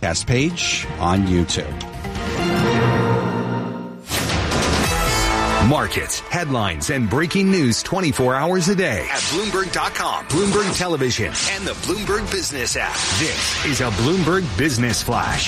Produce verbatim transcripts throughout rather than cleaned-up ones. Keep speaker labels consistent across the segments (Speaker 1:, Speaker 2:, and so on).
Speaker 1: podcast page on YouTube.
Speaker 2: Markets, headlines, and breaking news twenty-four hours a day at Bloomberg dot com, Bloomberg Television, and the Bloomberg Business app. This is a Bloomberg Business Flash.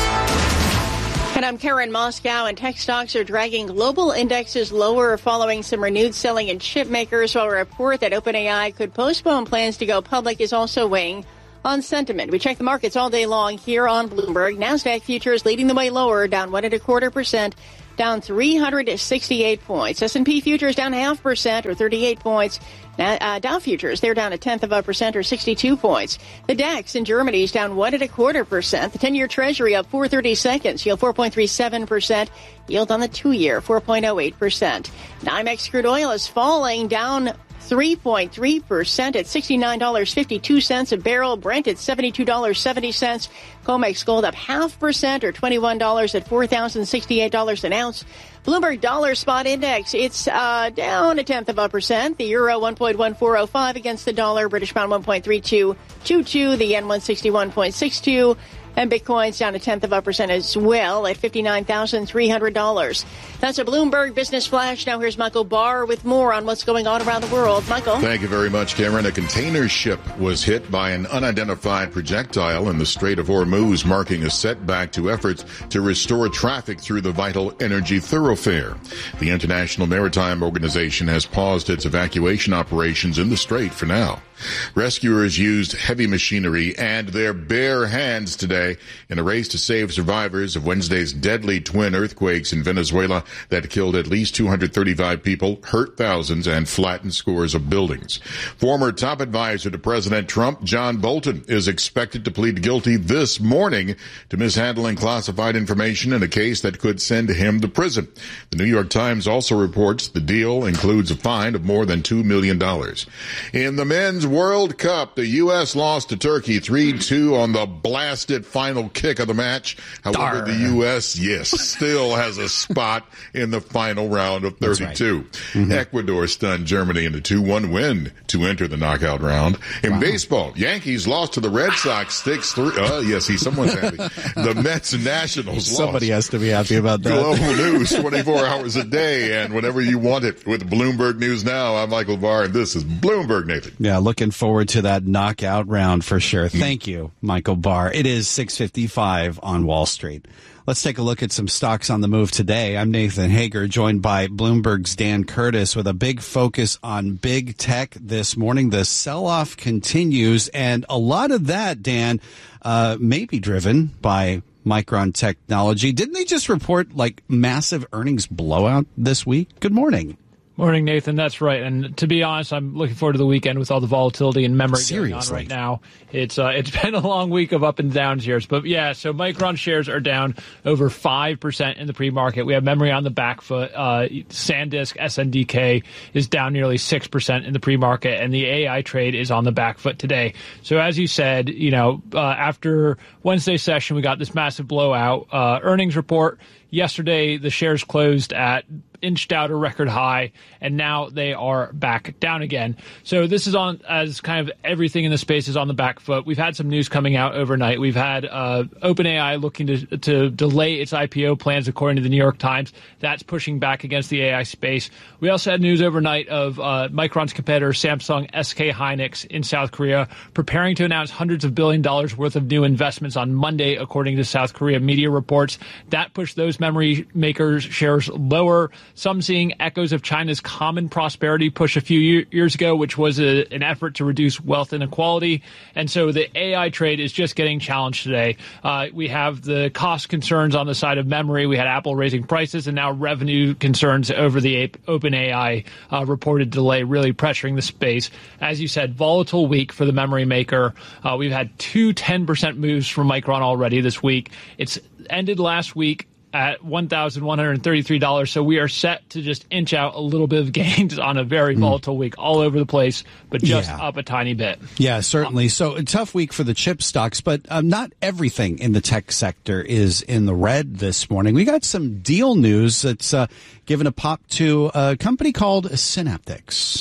Speaker 3: And I'm Karen Moscow, and tech stocks are dragging global indexes lower following some renewed selling in chip makers, while a report that OpenAI could postpone plans to go public is also weighing on sentiment. We check the markets all day long here on Bloomberg. NASDAQ futures leading the way lower, down one and a quarter percent, down three hundred sixty-eight points. S and P futures down half percent or thirty-eight points. Now, uh, Dow futures, they're down a tenth of a percent or sixty-two points. The DAX in Germany is down one and a quarter percent. The ten-year Treasury up four thirty-seconds, yield four point three seven percent. Yield on the two-year, four point oh eight percent. NYMEX crude oil is falling, down three point three percent at sixty-nine dollars and fifty-two cents a barrel. Brent at seventy-two dollars and seventy cents. COMEX gold up half percent or twenty-one dollars at four thousand sixty-eight dollars an ounce. Bloomberg Dollar Spot Index, it's uh, down a tenth of a percent. The euro one point one four oh five against the dollar. British pound one point three two two two. The yen one sixty-one point six two. And Bitcoin's down a tenth of a percent as well at fifty-nine thousand three hundred dollars. That's a Bloomberg Business Flash. Now here's Michael Barr with more on what's going on around the world. Michael.
Speaker 4: Thank you very much, Cameron. A container ship was hit by an unidentified projectile in the Strait of Hormuz, marking a setback to efforts to restore traffic through the vital energy thoroughfare. The International Maritime Organization has paused its evacuation operations in the strait for now. Rescuers used heavy machinery and their bare hands today in a race to save survivors of Wednesday's deadly twin earthquakes in Venezuela that killed at least two hundred thirty-five people, hurt thousands, and flattened scores of buildings. Former top advisor to President Trump, John Bolton, is expected to plead guilty this morning to mishandling classified information in a case that could send him to prison. The New York Times also reports the deal includes a fine of more than two million dollars. In the men's World Cup, the U S lost to Turkey three two on the blasted final kick of the match. However, Darn. the U S, yes, still has a spot in the final round of thirty-two. Right. Mm-hmm. Ecuador stunned Germany in a two one win to enter the knockout round. In wow. baseball, Yankees lost to the Red Sox six three. Uh, yes, see, someone's happy. The Mets and Nationals
Speaker 1: Somebody
Speaker 4: lost.
Speaker 1: has to be happy about that.
Speaker 4: Global news twenty-four hours a day and whenever you want it with Bloomberg News Now. I'm Michael Barr, and this is Bloomberg, Nathan.
Speaker 1: Yeah, look Looking forward to that knockout round for sure. Thank you, Michael Barr. It is six fifty-five on Wall Street. Let's take a look at some stocks on the move today. I'm Nathan Hager, joined by Bloomberg's Dan Curtis with a big focus on big tech this morning. The sell-off continues, and a lot of that, Dan, uh, may be driven by Micron Technology. Didn't they just report like massive earnings blowout this week? Good morning.
Speaker 5: Morning, Nathan. That's right. And to be honest, I'm looking forward to the weekend with all the volatility and memory
Speaker 1: Seriously.
Speaker 5: going on right now. It's uh, it's been a long week of up and downs here. But yeah, so Micron shares are down over five percent in the pre-market. We have memory on the back foot. Uh, SanDisk, S N D K, is down nearly six percent in the pre-market, and the A I trade is on the back foot today. So as you said, you know, uh, after Wednesday's session, we got this massive blowout uh, earnings report. Yesterday, the shares closed at inched out a record high, and now they are back down again. So this is on as kind of everything in the space is on the back foot. We've had some news coming out overnight. We've had uh, OpenAI looking to to delay its I P O plans, according to the New York Times. That's pushing back against the A I space. We also had news overnight of uh, Micron's competitor, Samsung S K Hynix in South Korea, preparing to announce hundreds of billion dollars worth of new investments on Monday, according to South Korea media reports. That pushed those memory makers' shares lower. Some seeing echoes of China's Common Prosperity push a few year, years ago, which was a, an effort to reduce wealth inequality. And so the A I trade is just getting challenged today. Uh, we have the cost concerns on the side of memory. We had Apple raising prices, and now revenue concerns over the OpenAI uh, reported delay really pressuring the space. As you said, volatile week for the memory maker. Uh, we've had two ten percent moves from Micron already this week. It's ended last week at one thousand one hundred thirty-three dollars. So we are set to just inch out a little bit of gains on a very volatile mm. week all over the place, but just yeah. up a tiny bit.
Speaker 1: Yeah, certainly. So a tough week for the chip stocks, but um, not everything in the tech sector is in the red this morning. We got some deal news that's uh, given a pop to a company called Synaptics.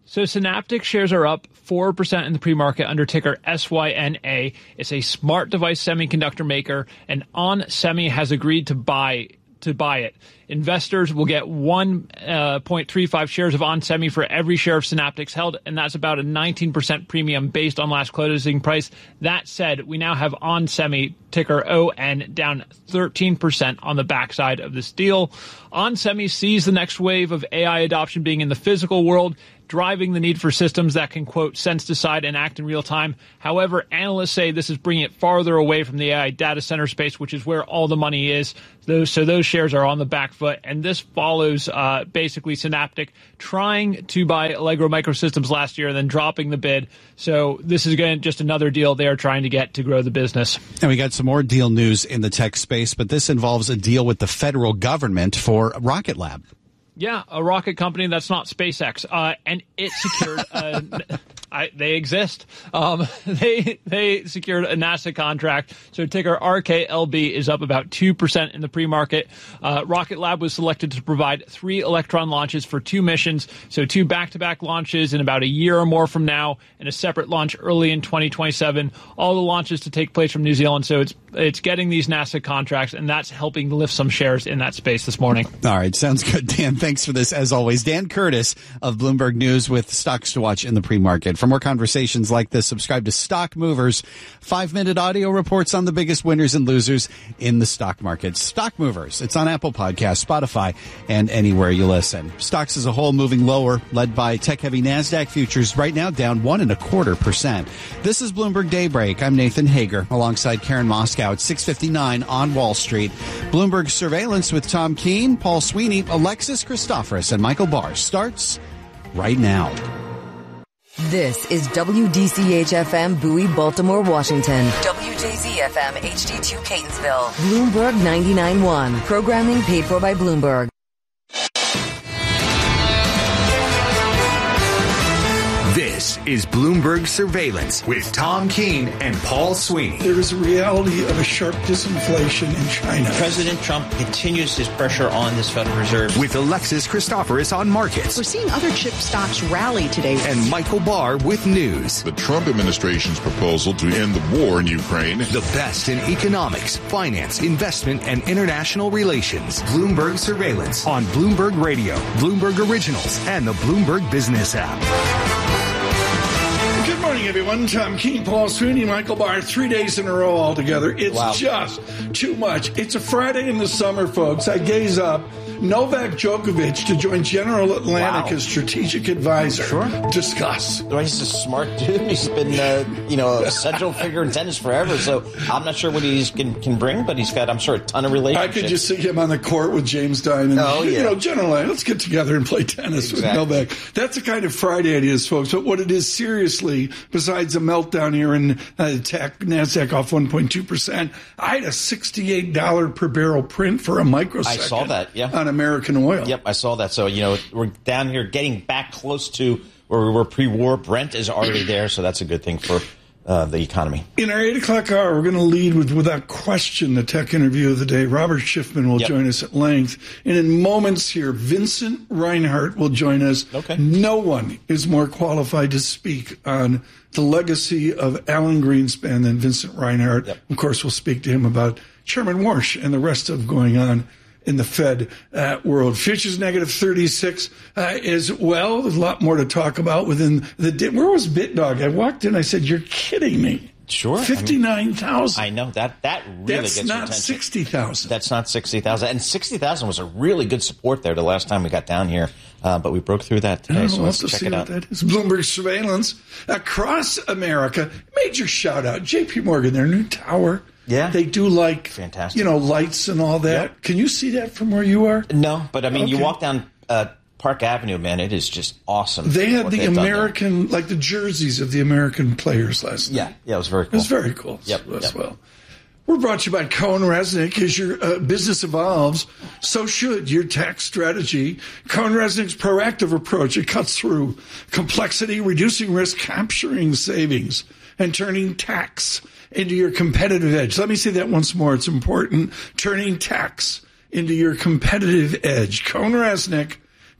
Speaker 5: So Synaptics shares are up four percent in the pre-market under ticker S Y N A. It's a smart device semiconductor maker, and onsemi has agreed to buy to buy it. Investors will get one point three five shares of onsemi for every share of Synaptics held, and that's about a nineteen percent premium based on last closing price. That said, we now have onsemi, ticker O N, down thirteen percent on the backside of this deal. onsemi sees the next wave of A I adoption being in the physical world, driving the need for systems that can, quote, sense, decide, and act in real time. However, analysts say this is bringing it farther away from the A I data center space, which is where all the money is. Those, so those shares are on the back foot, and this follows uh, basically Synaptic trying to buy Allegro Microsystems last year and then dropping the bid. So this is again just another deal they are trying to get to grow the business.
Speaker 1: And we got some more deal news in the tech space, but this involves a deal with the federal government for Rocket Lab.
Speaker 5: Yeah, a rocket company that's not SpaceX, uh, and it secured. Uh, I, they exist. Um, they they secured a NASA contract. So ticker R K L B is up about two percent in the pre-market. Uh, Rocket Lab was selected to provide three Electron launches for two missions. So two back-to-back launches in about a year or more from now, and a separate launch early in twenty twenty-seven. All the launches to take place from New Zealand. So it's it's getting these NASA contracts, and that's helping lift some shares in that space this morning.
Speaker 1: All right, sounds good, Dan. Thanks for this, as always. Dan Curtis of Bloomberg News with stocks to watch in the pre-market. For more conversations like this, subscribe to Stock Movers, five-minute audio reports on the biggest winners and losers in the stock market. Stock Movers, it's on Apple Podcasts, Spotify, and anywhere you listen. Stocks as a whole moving lower, led by tech-heavy NASDAQ futures, right now down one and a quarter percent. This is Bloomberg Daybreak. I'm Nathan Hager, alongside Karen Moscow at six fifty-nine on Wall Street. Bloomberg Surveillance with Tom Keene, Paul Sweeney, Alexis Christoforous, and Michael Barr starts right now.
Speaker 6: This is W D C H F M Bowie, Baltimore, Washington. W J Z F M H D two Catonsville. Bloomberg ninety-nine point one. Programming paid for by Bloomberg.
Speaker 2: This is Bloomberg Surveillance with Tom Keene and Paul Sweeney.
Speaker 7: There is a reality of a sharp disinflation in China.
Speaker 8: President Trump continues his pressure on this Federal Reserve.
Speaker 2: With Alexis Christoforous on markets.
Speaker 9: We're seeing other chip stocks rally today.
Speaker 2: And Michael Barr with news.
Speaker 4: The Trump administration's proposal to end the war in Ukraine.
Speaker 2: The best in economics, finance, investment, and international relations. Bloomberg Surveillance on Bloomberg Radio, Bloomberg Originals, and the Bloomberg Business app.
Speaker 7: Good morning, everyone. Tom Keene, Paul Sweeney, Michael Barr. Three days in a row all together. It's wow. just too much. It's a Friday in the summer, folks. I gaze up. Novak Djokovic to join General Atlantic wow. as strategic advisor.
Speaker 8: Sure.
Speaker 7: Discuss.
Speaker 8: Well, he's a smart dude. He's been, uh, you know, a central figure in tennis forever. So I'm not sure what he can, can bring, but he's got, I'm sure, a ton of relationships.
Speaker 7: I could just see him on the court with James Dine. And,
Speaker 8: oh, yeah.
Speaker 7: You know, General Atlantic, let's get together and play tennis exactly. with Novak. That's the kind of Friday it is, folks. But what it is seriously, besides a meltdown here in uh, tech, NASDAQ off one point two percent, I had a sixty-eight dollars per barrel print for a microsecond.
Speaker 8: I saw that, yeah.
Speaker 7: On American oil.
Speaker 8: Yep, I saw that. So, you know, we're down here getting back close to where we were pre-war. Brent is already there, so that's a good thing for uh, the economy.
Speaker 7: In our eight o'clock hour, we're going to lead with, without question, the tech interview of the day. Robert Schiffman will yep. join us at length. And in moments here, Vincent Reinhart will join us.
Speaker 8: Okay.
Speaker 7: No one is more qualified to speak on the legacy of Alan Greenspan than Vincent Reinhart.
Speaker 8: Yep.
Speaker 7: Of course, we'll speak to him about Chairman Warsh and the rest of going on in the Fed uh, world. Futures negative thirty-six uh, as well. There's a lot more to talk about within the day. Where was BitDog? I walked in, I said, you're kidding me.
Speaker 8: Sure.
Speaker 7: fifty-nine thousand.
Speaker 8: I, mean, I know. That that really
Speaker 7: That's
Speaker 8: gets your
Speaker 7: not
Speaker 8: attention.
Speaker 7: sixty thousand.
Speaker 8: That's not sixty thousand. And sixty thousand was a really good support there the last time we got down here. Uh, but we broke through that today,
Speaker 7: I
Speaker 8: so let's check it out.
Speaker 7: That is. Bloomberg Surveillance across America. Major shout out. J P Morgan, their new tower.
Speaker 8: Yeah.
Speaker 7: They do like,
Speaker 8: fantastic,
Speaker 7: you know, lights and all that. Yep. Can you see that from where you are?
Speaker 8: No, but I mean,
Speaker 7: okay.
Speaker 8: you walk down uh, Park Avenue, man, it is just awesome.
Speaker 7: They had the American, like the jerseys of the American players last
Speaker 8: yeah.
Speaker 7: night.
Speaker 8: Yeah, it was very cool.
Speaker 7: It was very cool
Speaker 8: yep.
Speaker 7: as
Speaker 8: yep.
Speaker 7: well. We're brought to you by Cohen Resnick. As your uh, business evolves, so should your tax strategy. Cohen Resnick's proactive approach, it cuts through complexity, reducing risk, capturing savings, and turning tax into your competitive edge. Let me say that once more. It's important. Turning tax into your competitive edge. Cohen Resnick,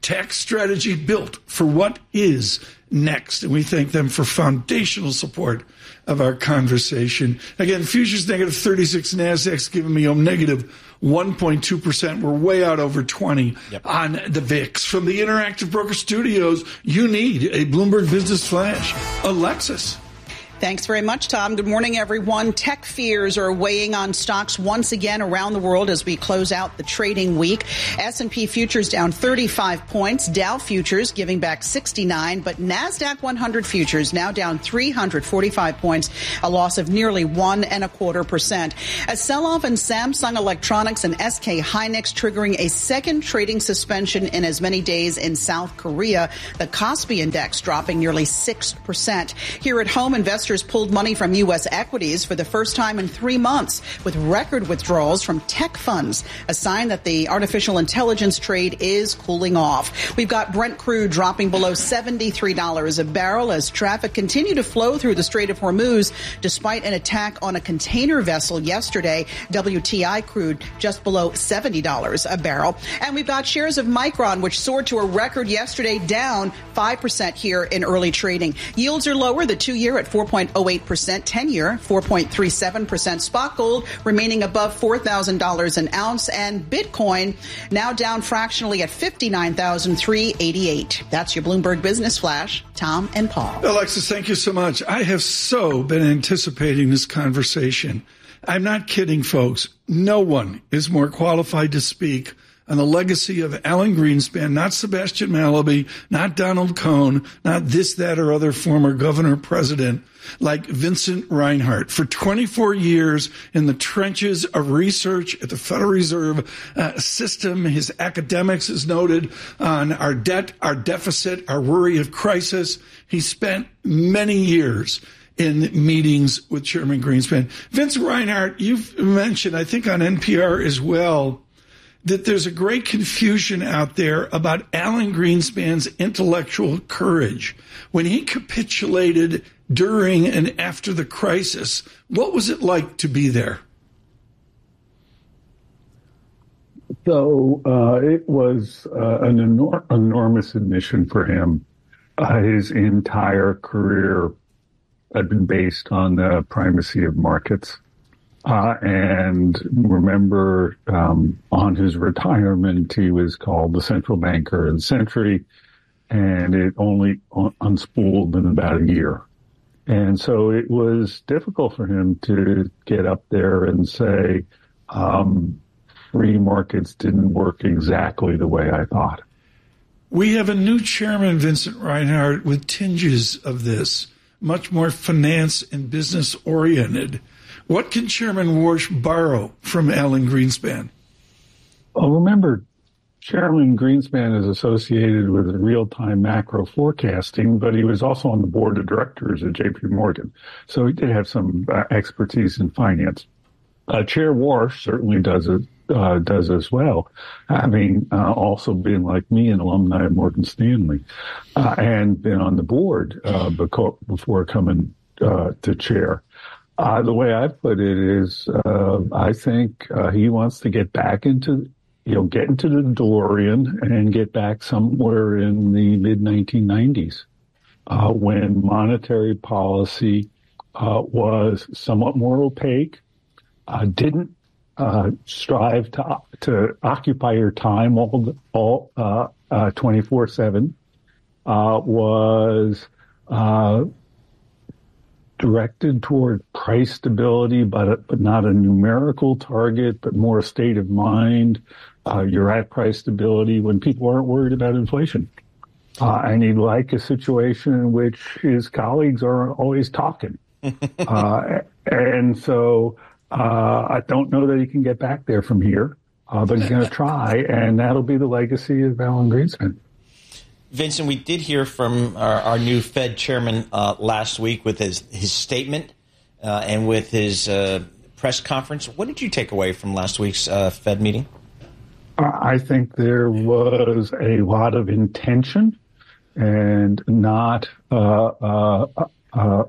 Speaker 7: tax strategy built for what is next. And we thank them for foundational support of our conversation. Again, futures negative thirty-six, NASDAQ's giving me a negative one point two percent. We're way out over twenty yep. on the V I X. From the Interactive Broker Studios, you need a Bloomberg Business Flash. Alexis.
Speaker 9: Thanks very much, Tom. Good morning, everyone. Tech fears are weighing on stocks once again around the world as we close out the trading week. S and P futures down thirty-five points. Dow futures giving back sixty-nine, but NASDAQ one hundred futures now down three hundred forty-five points, a loss of nearly one and a quarter percent. A sell-off in Samsung Electronics and S K Hynix triggering a second trading suspension in as many days in South Korea. The Kospi index dropping nearly six percent. Here at home, investors pulled money from U S equities for the first time in three months with record withdrawals from tech funds, a sign that the artificial intelligence trade is cooling off. We've got Brent crude dropping below seventy-three dollars a barrel as traffic continued to flow through the Strait of Hormuz despite an attack on a container vessel yesterday. W T I crude just below seventy dollars a barrel. And we've got shares of Micron, which soared to a record yesterday, down five percent here in early trading. Yields are lower, the two-year at four point oh eight percent, ten-year four point three seven percent. Spot gold remaining above four thousand dollars an ounce, and Bitcoin now down fractionally at fifty-nine thousand three hundred eighty-eight. That's your Bloomberg Business Flash. Tom and Paul.
Speaker 7: Alexis, thank you so much. I have so been anticipating this conversation. I'm not kidding, folks. No one is more qualified to speak on the legacy of Alan Greenspan, not Sebastian Mallaby, not Donald Cohn, not this, that, or other former governor, president, like Vincent Reinhart. For twenty-four years in the trenches of research at the Federal Reserve uh, System, his academics is noted on our debt, our deficit, our worry of crisis. He spent many years in meetings with Chairman Greenspan. Vincent Reinhart, you've mentioned, I think on N P R as well, that there's a great confusion out there about Alan Greenspan's intellectual courage. When he capitulated during and after the crisis, what was it like to be there?
Speaker 10: So uh, it was uh, an enor- enormous admission for him. Uh, his entire career had been based on the primacy of markets. Uh, and remember, um, on his retirement, he was called the central banker of the century, and it only un- unspooled in about a year. And so it was difficult for him to get up there and say, um, free markets didn't work exactly the way I thought.
Speaker 7: We have a new chairman, Vincent Reinhart, with tinges of this, much more finance and business oriented. What can Chairman Warsh borrow from Alan Greenspan?
Speaker 10: Well, remember, Chairman Greenspan is associated with real-time macro forecasting, but he was also on the board of directors at J P Morgan. So he did have some uh, expertise in finance. Uh, Chair Warsh certainly does it, uh, does as well, having uh, also been, like me, an alumni of Morgan Stanley, uh, and been on the board uh, before, before coming uh, to chair. Uh, the way I put it is, uh, I think uh, he wants to get back into, you know, get into the DeLorean and get back somewhere in the mid nineteen nineties, uh, when monetary policy uh, was somewhat more opaque, uh, didn't uh, strive to to occupy your time all all uh, uh, twenty-four seven, uh, was uh, directed toward price stability, but but not a numerical target, but more a state of mind. Uh, you're at price stability when people aren't worried about inflation. Uh, and he'd like a situation in which his colleagues are always talking. uh, and so uh, I don't know that he can get back there from here, uh, but he's going to try, and that'll be the legacy of Alan Greenspan.
Speaker 8: Vincent, we did hear from our, our new Fed chairman uh, last week with his, his statement uh, and with his uh, press conference. What did you take away from last week's uh, Fed meeting?
Speaker 10: I think there was a lot of intention and not uh, uh, uh,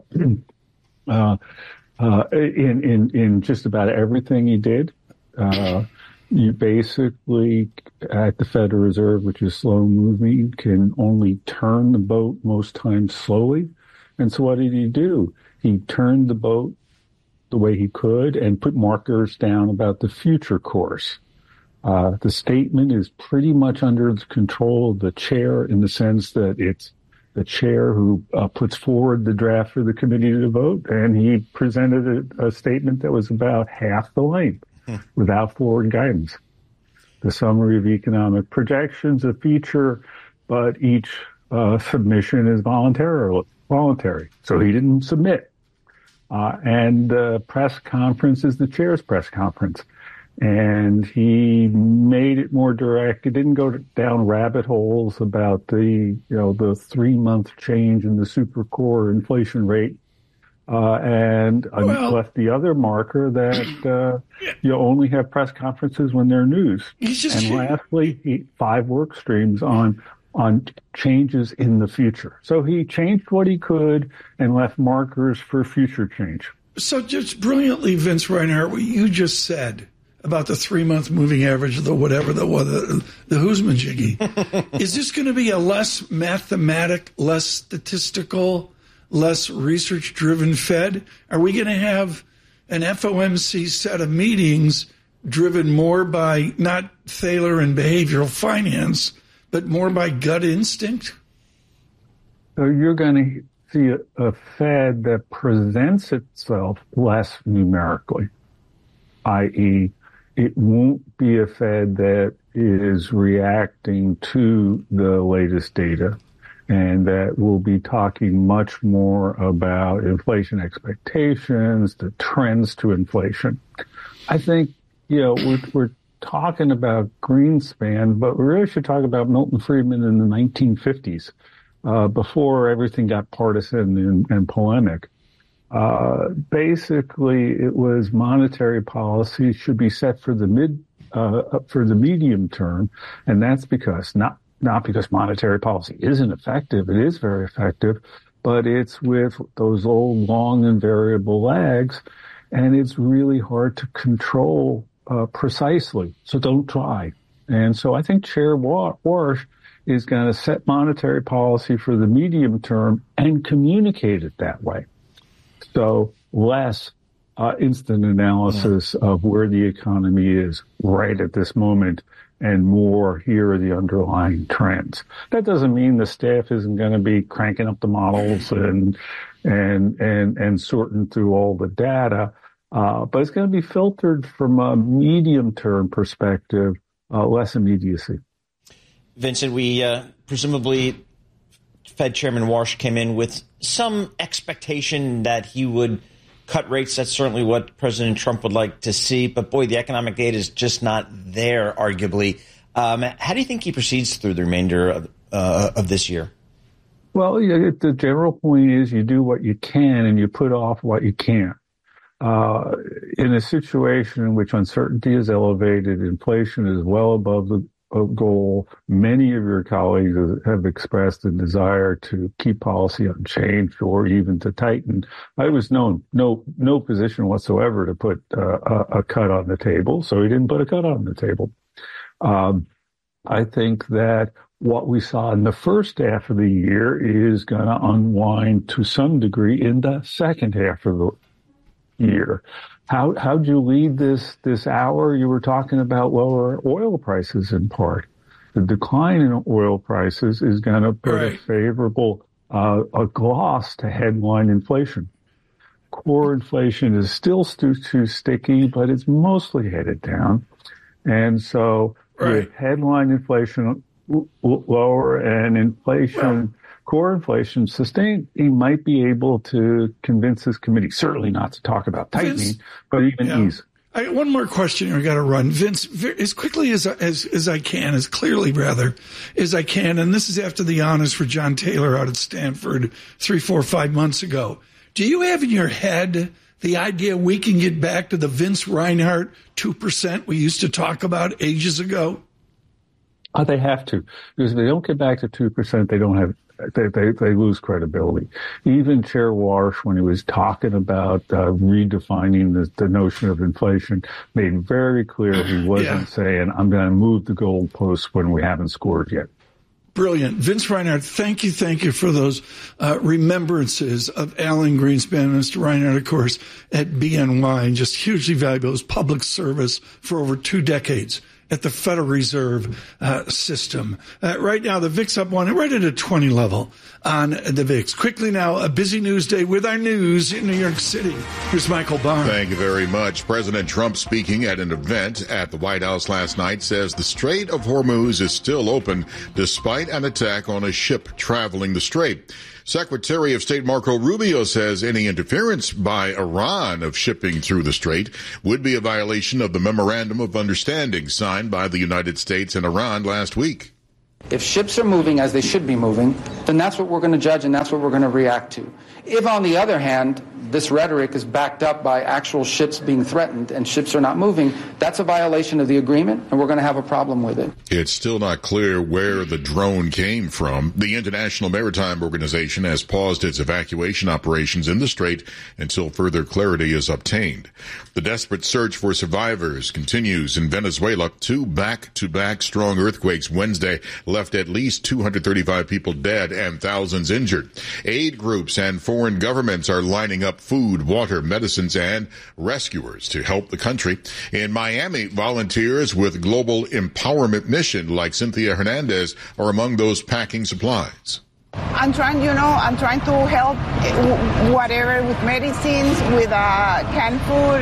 Speaker 10: uh, uh, in, in, in just about everything he did. Uh, you basically, at the Federal Reserve, which is slow moving, can only turn the boat most times slowly. And so what did he do? He turned the boat the way he could and put markers down about the future course. Uh, the statement is pretty much under the control of the chair, in the sense that it's the chair who uh, puts forward the draft for the committee to vote, and he presented a, a statement that was about half the length hmm. without forward guidance. The summary of economic projections, a feature, but each uh, submission is voluntary. voluntary. So he didn't submit. Uh, and the press conference is the chair's press conference. And he made it more direct. He didn't go down rabbit holes about the, you know, the three month change in the super core inflation rate. Uh, and well, left the other marker that, uh, you only have press conferences when they're news. And lastly, he, five work streams on, on changes in the future. So he changed what he could and left markers for future change.
Speaker 7: So just brilliantly, Vince Reinhart, what you just said about the three-month moving average, the whatever, the the, the Hoosman jiggy. Is this going to be a less mathematic, less statistical, less research-driven Fed? Are we going to have an F O M C set of meetings driven more by not Thaler and behavioral finance, but more by gut instinct?
Speaker 10: So you're going to see a, a Fed that presents itself less numerically, that is, it won't be a Fed that is reacting to the latest data, and that will be talking much more about inflation expectations, the trends to inflation. I think, you know, we're, we're talking about Greenspan, but we really should talk about Milton Friedman in the nineteen fifties, uh, before everything got partisan and, and polemic. Uh, basically, it was monetary policy should be set for the mid, uh, for the medium term. And that's because not, not because monetary policy isn't effective. It is very effective, but it's with those old long and variable lags. And it's really hard to control, uh, precisely. So don't try. And so I think Chair Warsh is going to set monetary policy for the medium term and communicate it that way. So less uh, instant analysis yeah. of where the economy is right at this moment, and more here are the underlying trends. That doesn't mean the staff isn't going to be cranking up the models and and and and sorting through all the data, uh, but it's going to be filtered from a medium-term perspective, uh, less immediacy.
Speaker 8: Vincent, we uh, presumably Fed Chairman Warsh came in with some expectation that he would cut rates. That's certainly what President Trump would like to see. But, boy, the economic data is just not there, arguably. Um, how do you think he proceeds through the remainder of, uh, of this year?
Speaker 10: Well, yeah, the general point is you do what you can and you put off what you can't. Uh, in a situation in which uncertainty is elevated, inflation is well above the goal, many of your colleagues have expressed a desire to keep policy unchanged or even to tighten. I was no no no position whatsoever to put uh, a, a cut on the table, so he didn't put a cut on the table. Um, I think that what we saw in the first half of the year is going to unwind to some degree in the second half of the year. How how'd you lead this this hour? You were talking about lower oil prices in part. The decline in oil prices is going to put right. a favorable uh, a gloss to headline inflation. Core inflation is still too, too sticky, but it's mostly headed down. And so right. with headline inflation l- lower and inflation, well, core inflation sustained, he might be able to convince his committee, certainly not to talk about tightening, Vince, but even yeah. ease.
Speaker 7: I, one more question here I got to run. Vince, as quickly as, as as I can, as clearly, rather, as I can, and this is after the honors for John Taylor out at Stanford three, four, five months ago. Do you have in your head the idea we can get back to the Vince Reinhart two percent we used to talk about ages ago?
Speaker 10: Oh, they have to. Because if they don't get back to two percent, they don't have They, they, they lose credibility. Even Chair Warsh, when he was talking about uh, redefining the, the notion of inflation, made very clear he wasn't yeah. saying, I'm going to move the goalposts when we haven't scored yet.
Speaker 7: Brilliant. Vince Reinhart, thank you, thank you for those uh, remembrances of Alan Greenspan. Mister Reinhart, of course, at B N Y, and just hugely valuable. It was public service for over two decades at the Federal Reserve uh, System. Uh, right now, the V I X up one, right at a twenty level on the V I X. Quickly now, a busy news day with our news in New York City. Here's Michael Barr.
Speaker 4: Thank you very much. President Trump, speaking at an event at the White House last night, says the Strait of Hormuz is still open despite an attack on a ship traveling the strait. Secretary of State Marco Rubio says any interference by Iran of shipping through the strait would be a violation of the Memorandum of Understanding signed by the United States and Iran last week.
Speaker 11: If ships are moving as they should be moving, then that's what we're going to judge and that's what we're going to react to. If, on the other hand, this rhetoric is backed up by actual ships being threatened and ships are not moving, that's a violation of the agreement, and we're going to have a problem with it.
Speaker 4: It's still not clear where the drone came from. The International Maritime Organization has paused its evacuation operations in the strait until further clarity is obtained. The desperate search for survivors continues in Venezuela. Two back-to-back strong earthquakes Wednesday left at least two hundred thirty-five people dead and thousands injured. Aid groups and foreign governments are lining up food, water, medicines, and rescuers to help the country. In Miami, volunteers with Global Empowerment Mission like Cynthia Hernandez are among those packing supplies.
Speaker 12: I'm trying, you know, I'm trying to help whatever with medicines, with uh, canned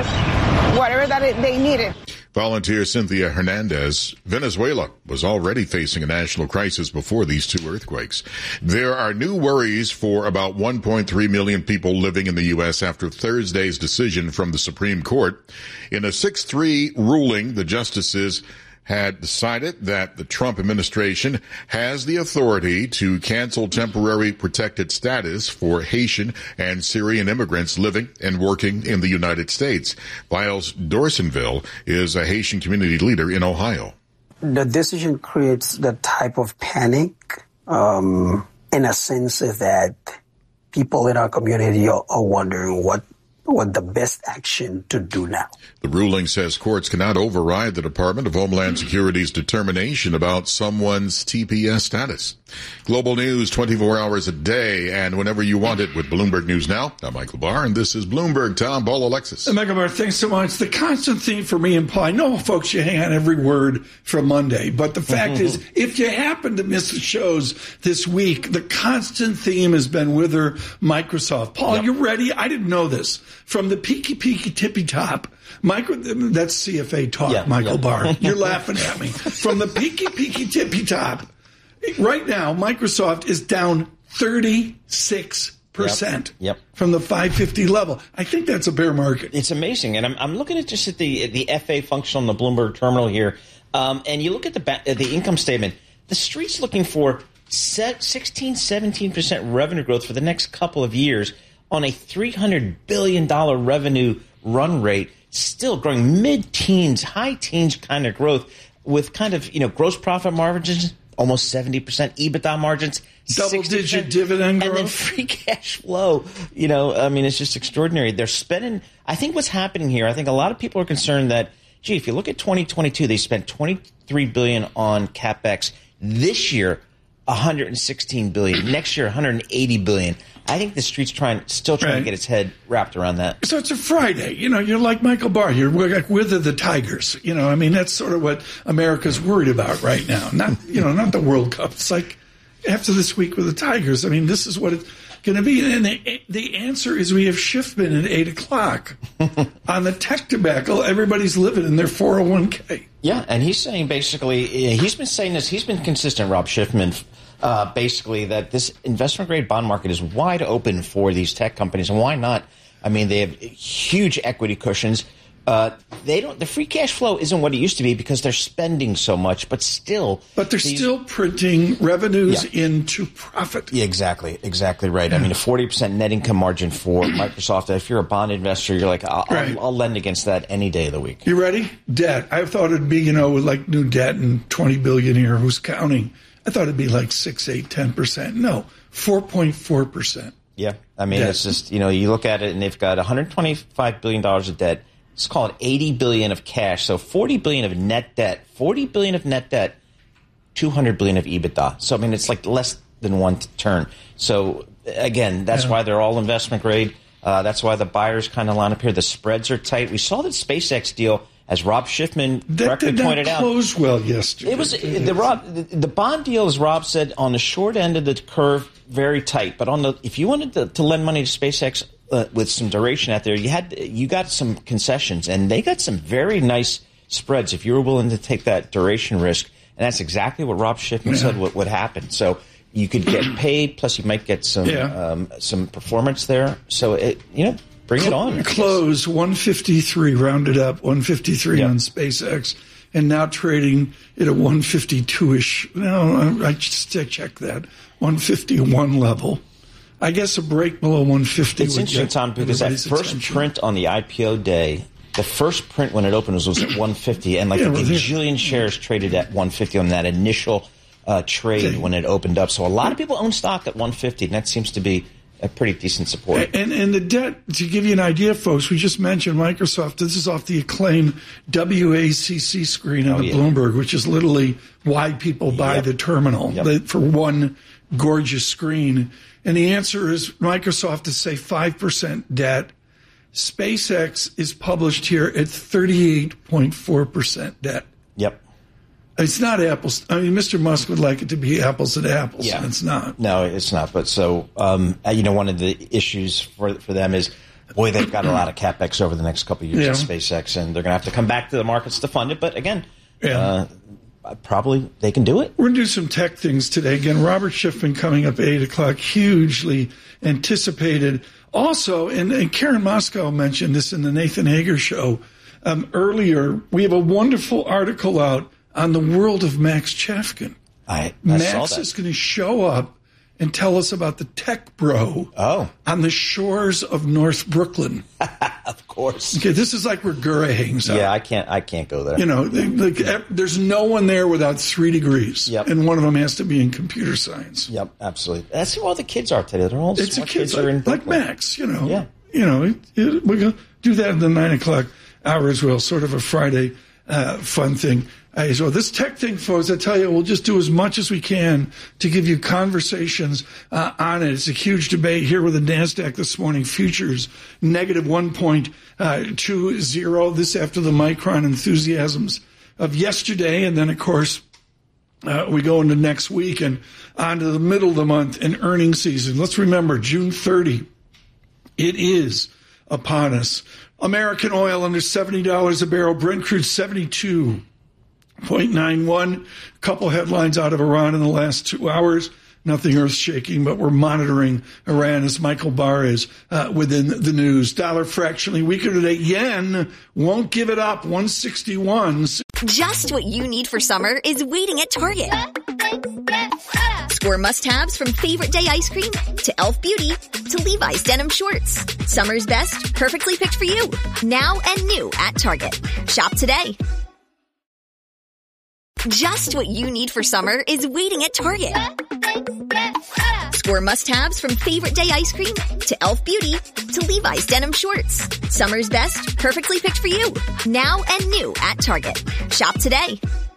Speaker 12: food, whatever that they needed.
Speaker 4: Volunteer Cynthia Hernandez. Venezuela was already facing a national crisis before these two earthquakes. There are new worries for about one point three million people living in the U S after Thursday's decision from the Supreme Court. In a six three ruling, the justices had decided that the Trump administration has the authority to cancel temporary protected status for Haitian and Syrian immigrants living and working in the United States. Miles Dorsonville is a Haitian community leader in Ohio.
Speaker 13: The decision creates the type of panic, um, in a sense that people in our community are, are wondering what what the best action to do now.
Speaker 4: The ruling says courts cannot override the Department of Homeland Security's determination about someone's T P S status. Global news twenty-four hours a day and whenever you want it with Bloomberg News Now. I'm Michael Barr, and this is Bloomberg. Tom Ball, Alexis.
Speaker 7: And Michael Barr, thanks so much. The constant theme for me and Paul, I know, folks, you hang on every word from Monday, but the fact is, if you happen to miss the shows this week, the constant theme has been Wither Microsoft. Paul, yep. You ready? I didn't know this. From the peaky, peaky, tippy top, Micro, that's C F A talk, yeah, Michael yeah. Barr. You're laughing at me. From the peaky, peaky, tippy top, right now, Microsoft is down thirty-six percent
Speaker 8: yep. Yep.
Speaker 7: from the five fifty level. I think that's a bear market.
Speaker 8: It's amazing. And I'm, I'm looking at just at the the F A function on the Bloomberg terminal here. Um, and you look at the ba- the income statement, the street's looking for sixteen, seventeen percent revenue growth for the next couple of years on a three hundred billion dollars revenue run rate, still growing mid-teens, high-teens kind of growth with kind of, you know, gross profit margins, almost seventy percent, EBITDA margins,
Speaker 7: double-digit dividend growth.
Speaker 8: And then free cash flow. You know, I mean, it's just extraordinary. They're spending – I think what's happening here, I think a lot of people are concerned that, gee, if you look at twenty twenty-two, they spent twenty-three billion dollars on CapEx. This year, one hundred sixteen billion dollars. Next year, one hundred eighty billion dollars. I think the street's trying, still trying right. to get its head wrapped around that.
Speaker 7: So it's a Friday. You know, you're like Michael Barr. You're like with the Tigers. You know, I mean, that's sort of what America's worried about right now. Not, you know, not the World Cup. It's like after this week with the Tigers. I mean, this is what it's going to be. And the, the answer is we have Schiffman at eight o'clock on the tech debacle. Everybody's living in their four oh one k.
Speaker 8: Yeah, and he's saying basically, he's been saying this. He's been consistent, Rob Schiffman. Uh, basically, that this investment-grade bond market is wide open for these tech companies, and why not? I mean, they have huge equity cushions. Uh, they don't. The free cash flow isn't what it used to be because they're spending so much, but still,
Speaker 7: but they're
Speaker 8: these,
Speaker 7: still printing revenues
Speaker 8: yeah.
Speaker 7: into profit.
Speaker 8: Yeah, exactly, exactly right. Yeah. I mean, a forty percent net income margin for Microsoft. If you're a bond investor, you're like, I'll, right. I'll, I'll lend against that any day of the week.
Speaker 7: You ready? Debt. I thought it'd be, you know, like new debt and twenty billion here. Who's counting? I thought it'd be like six, eight, ten percent. No, four point four percent.
Speaker 8: Yeah. I mean,
Speaker 7: debt.
Speaker 8: It's just, you know, you look at it and they've got one hundred twenty-five billion dollars of debt. Let's call it eighty billion dollars of cash. So forty billion dollars of net debt, forty billion dollars of net debt, two hundred billion dollars of EBITDA. So, I mean, it's like less than one turn. So, again, that's yeah. why they're all investment grade. Uh, that's why the buyers kind of line up here. The spreads are tight. We saw the SpaceX deal, as Rob Schiffman
Speaker 7: that
Speaker 8: correctly
Speaker 7: did not
Speaker 8: pointed out.
Speaker 7: Close well yesterday.
Speaker 8: It was the Rob the, the bond deal, as Rob said, on the short end of the curve, very tight. But on the if you wanted to, to lend money to SpaceX uh, with some duration out there, you had you got some concessions, and they got some very nice spreads if you were willing to take that duration risk. And that's exactly what Rob Schiffman yeah. said would, would happen. So you could get paid, plus you might get some
Speaker 7: yeah.
Speaker 8: um, some performance there. So it you know. Bring it on.
Speaker 7: Close one fifty-three, rounded up, one fifty-three yep. on SpaceX, and now trading at a one fifty-two-ish. No, I just check that. one fifty-one level. I guess a break below one fifty.
Speaker 8: It's interesting, Tom, because that first attention. print on the I P O day, the first print when it opened was, was at one fifty, and like yeah, a gajillion shares traded at one fifty on that initial uh, trade okay. when it opened up. So a lot of people own stock at one fifty, and that seems to be a pretty decent support.
Speaker 7: And, and the debt, to give you an idea, folks, we just mentioned Microsoft. This is off the acclaimed W A C C screen on oh, yeah. Bloomberg, which is literally why people buy
Speaker 8: yep.
Speaker 7: the terminal yep. they, for one gorgeous screen. And the answer is Microsoft is, say, five percent debt. SpaceX is published here at thirty-eight point four percent debt.
Speaker 8: Yep.
Speaker 7: It's not apples. I mean, Mister Musk would like it to be apples and apples, yeah. and it's not.
Speaker 8: No, it's not. But so, um, you know, one of the issues for for them is, boy, they've got a lot of CapEx over the next couple of years yeah. at SpaceX, and they're going to have to come back to the markets to fund it. But again, yeah. uh, probably they can do it.
Speaker 7: We're going to do some tech things today. Again, Robert Schiffman coming up at eight o'clock, hugely anticipated. Also, and, and Karen Moscow mentioned this in the Nathan Hager show um, earlier, we have a wonderful article out on the world of Max Chafkin.
Speaker 8: I, I
Speaker 7: Max
Speaker 8: saw that.
Speaker 7: is going to show up and tell us about the tech bro
Speaker 8: oh.
Speaker 7: on the shores of North Brooklyn.
Speaker 8: Of course.
Speaker 7: Okay, this is like where Gura hangs out.
Speaker 8: Yeah, I can't. I can't go there.
Speaker 7: You know, they, like, there's no one there without three degrees,
Speaker 8: yep.
Speaker 7: and one of them has to be in computer science.
Speaker 8: Yep, absolutely. That's who all the kids are today. They're all
Speaker 7: it's
Speaker 8: smart
Speaker 7: a kids,
Speaker 8: kids
Speaker 7: like,
Speaker 8: are in
Speaker 7: like Max. You know,
Speaker 8: yeah.
Speaker 7: You know, it, it, we're gonna do that in the nine o'clock hour as well. Sort of a Friday uh, fun thing. Uh, so this tech thing, folks, I tell you, we'll just do as much as we can to give you conversations uh, on it. It's a huge debate here with the NASDAQ this morning. Futures negative one point two zero. This after the Micron enthusiasms of yesterday. And then, of course, uh, we go into next week and on to the middle of the month and earnings season. Let's remember, June thirtieth, it is upon us. American oil under seventy dollars a barrel. Brent crude seventy-two point nine one. A couple headlines out of Iran in the last two hours. Nothing earth-shaking, but we're monitoring Iran as Michael Barr is uh, within the news. Dollar fractionally weaker today. Yen won't give it up. one sixty-one.
Speaker 14: Just what you need for summer is waiting at Target. Score must-haves from favorite day ice cream to e l f Beauty to Levi's denim shorts. Summer's best, perfectly picked for you. Now and new at Target. Shop today. Just what you need for summer is waiting at Target. Score must-haves from favorite day ice cream to e l f Beauty to Levi's denim shorts. Summer's best, perfectly picked for you. Now and new at Target. Shop today.